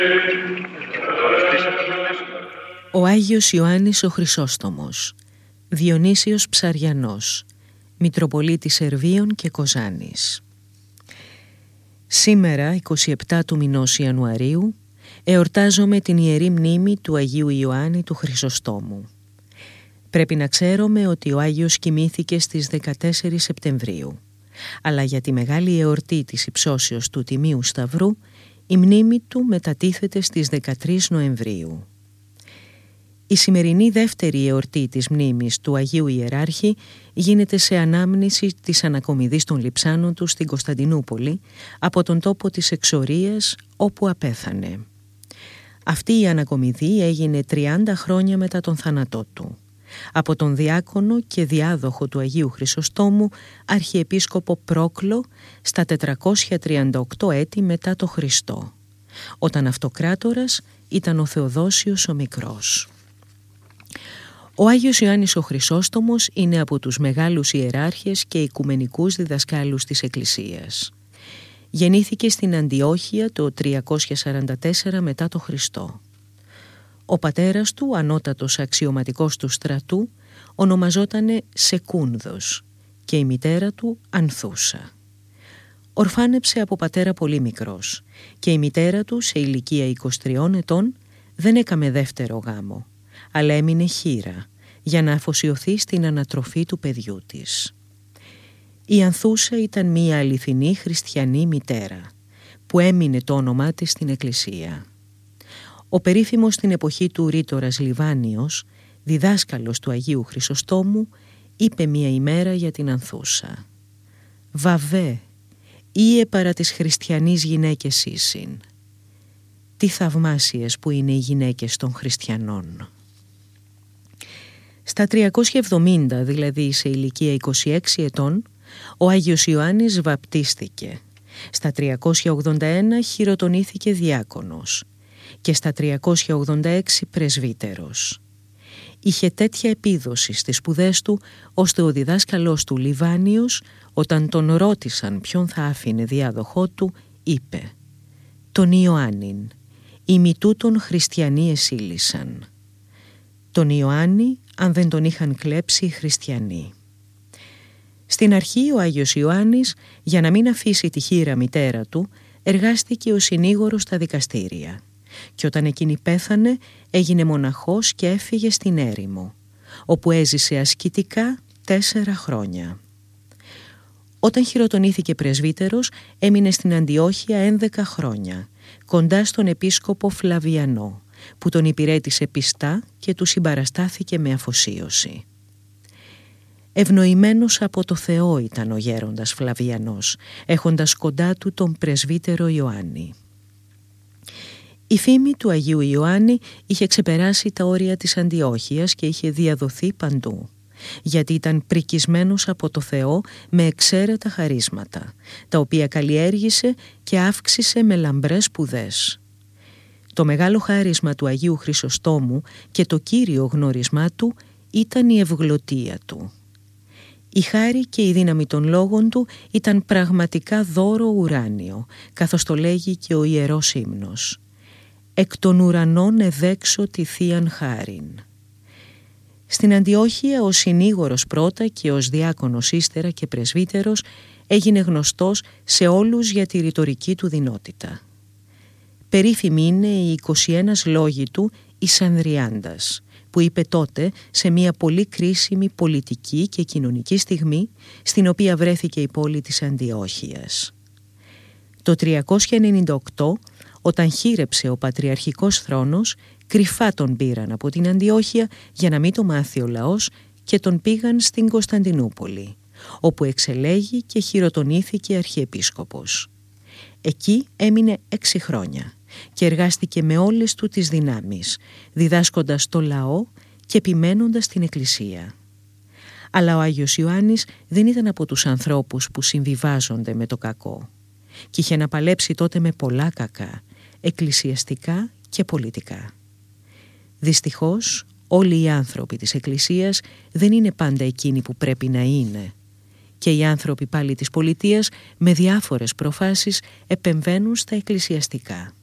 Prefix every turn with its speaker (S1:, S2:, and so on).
S1: Ο Άγιος Ιωάννης ο Χρυσόστομος, Διονύσιος Ψαριανός, Μητροπολίτης Σερβίων και Κοζάνης. Σήμερα, 27 του μηνός Ιανουαρίου, εορτάζομαι την ιερή μνήμη του Αγίου Ιωάννη του Χρυσοστόμου. Πρέπει να ξέρουμε ότι ο Άγιος κοιμήθηκε στις 14 Σεπτεμβρίου, αλλά για τη μεγάλη εορτή της υψώσεως του Τιμίου Σταυρού, η μνήμη του μετατίθεται στις 13 Νοεμβρίου. Η σημερινή δεύτερη εορτή της μνήμης του Αγίου Ιεράρχη γίνεται σε ανάμνηση της ανακομιδής των λειψάνων του στην Κωνσταντινούπολη από τον τόπο της εξορίας όπου απέθανε. Αυτή η ανακομιδή έγινε 30 χρόνια μετά τον θάνατό του, από τον διάκονο και διάδοχο του Αγίου Χρυσοστόμου Αρχιεπίσκοπο Πρόκλο στα 438 έτη μετά το Χριστό, όταν αυτοκράτορας ήταν ο Θεοδόσιος ο Μικρός. Ο Άγιος Ιωάννης ο Χρυσόστομος είναι από τους μεγάλους ιεράρχες και οικουμενικούς διδασκάλους της Εκκλησίας. Γεννήθηκε στην Αντιόχεια το 344 μετά το Χριστό. Ο πατέρας του, ανώτατος αξιωματικός του στρατού, ονομαζότανε Σεκούνδος και η μητέρα του Ανθούσα. Ορφάνεψε από πατέρα πολύ μικρός και η μητέρα του σε ηλικία 23 ετών δεν έκαμε δεύτερο γάμο, αλλά έμεινε χήρα για να αφοσιωθεί στην ανατροφή του παιδιού της. Η Ανθούσα ήταν μία αληθινή χριστιανή μητέρα που έμεινε το όνομά της στην Εκκλησία. Ο περίφημος στην εποχή του ρήτορας Λιβάνιος, διδάσκαλος του Αγίου Χρυσοστόμου, είπε μία ημέρα για την Ανθούσα: «Βαβέ, ήε παρά τις χριστιανείς γυναίκες ήσυν». Τι θαυμάσιες που είναι οι γυναίκες των χριστιανών. Στα 370, δηλαδή σε ηλικία 26 ετών, ο Άγιος Ιωάννης βαπτίστηκε. Στα 381 χειροτονήθηκε διάκονος και στα 386 πρεσβύτερος. Είχε τέτοια επίδοση στις σπουδές του, ώστε ο διδάσκαλός του Λιβάνιος, όταν τον ρώτησαν ποιον θα άφηνε διάδοχό του, είπε: «Τον Ιωάννην, ημιτούτον χριστιανοί εσύλησαν». Τον Ιωάννη, αν δεν τον είχαν κλέψει οι χριστιανοί. Στην αρχή ο Άγιος Ιωάννης, για να μην αφήσει τη χήρα μητέρα του, εργάστηκε ως συνήγορος στα δικαστήρια και όταν εκείνη πέθανε έγινε μοναχός και έφυγε στην έρημο, όπου έζησε ασκητικά 4 χρόνια. Όταν χειροτονήθηκε πρεσβύτερος, έμεινε στην Αντιόχεια 11 χρόνια, κοντά στον επίσκοπο Φλαβιανό, που τον υπηρέτησε πιστά και του συμπαραστάθηκε με αφοσίωση. Ευνοημένος από το Θεό ήταν ο γέροντας Φλαβιανός, έχοντας κοντά του τον πρεσβύτερο Ιωάννη. Η φήμη του Αγίου Ιωάννη είχε ξεπεράσει τα όρια της Αντιόχειας και είχε διαδοθεί παντού, γιατί ήταν πρικισμένος από το Θεό με εξαίρετα χαρίσματα, τα οποία καλλιέργησε και αύξησε με λαμπρές σπουδές. Το μεγάλο χάρισμα του Αγίου Χρυσοστόμου και το κύριο γνωρισμά του ήταν η ευγλωτία του. Η χάρη και η δύναμη των λόγων του ήταν πραγματικά δώρο ουράνιο, καθώς το λέγει και ο Ιερός Ύμνος: «Εκ των ουρανών εδέξω τη θείαν χάριν». Στην Αντιόχεια ως συνήγορος πρώτα και ως διάκονος ύστερα και πρεσβύτερος έγινε γνωστός σε όλους για τη ρητορική του δυνότητα. Περίφημοι είναι οι 21 λόγοι του εις Ανδριάντας, που είπε τότε σε μια πολύ κρίσιμη πολιτική και κοινωνική στιγμή στην οποία βρέθηκε η πόλη της Αντιόχειας. Το 398, όταν χείρεψε ο πατριαρχικός θρόνος, κρυφά τον πήραν από την Αντιόχεια για να μην το μάθει ο λαός και τον πήγαν στην Κωνσταντινούπολη, όπου εξελέγει και χειροτονήθηκε αρχιεπίσκοπος. Εκεί έμεινε 6 χρόνια και εργάστηκε με όλες του τις δυνάμεις, διδάσκοντας το λαό και επιμένοντας την Εκκλησία. Αλλά ο Άγιος Ιωάννης δεν ήταν από τους ανθρώπους που συμβιβάζονται με το κακό και είχε να παλέψει τότε με πολλά κακά, εκκλησιαστικά και πολιτικά. Δυστυχώς, όλοι οι άνθρωποι της Εκκλησίας δεν είναι πάντα εκείνοι που πρέπει να είναι και οι άνθρωποι πάλι της πολιτείας με διάφορες προφάσεις επεμβαίνουν στα εκκλησιαστικά.